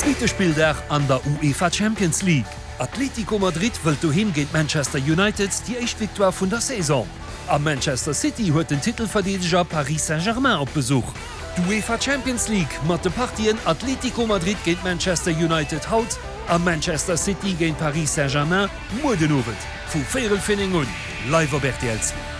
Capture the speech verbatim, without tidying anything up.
Zweite Spieldach an der UEFA Champions League. Atletico Madrid wëlt doheem géint Manchester United die echt Viktoire vun der Saison. Am Manchester City huet den Titelverdeger Paris Saint-Germain op Besuch. UEFA Champions League mat de Partien Atletico Madrid géint Manchester United haut, a Manchester City géint Paris Saint-Germain Modenovet. Vu Féelfinning un, live op R T L zwei.